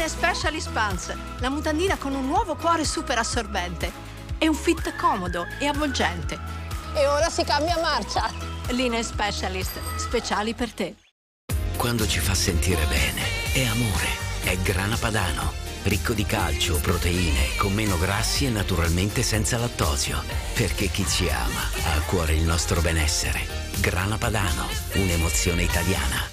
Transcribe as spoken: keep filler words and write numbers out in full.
Linea Specialist Pants, la mutandina con un nuovo cuore super assorbente. È un fit comodo e avvolgente. E ora si cambia marcia. Linea Specialist, speciali per te. Quando ci fa sentire bene, è amore, è Grana Padano. Ricco di calcio, proteine, con meno grassi e naturalmente senza lattosio. Perché chi ci ama ha a cuore il nostro benessere. Grana Padano, un'emozione italiana.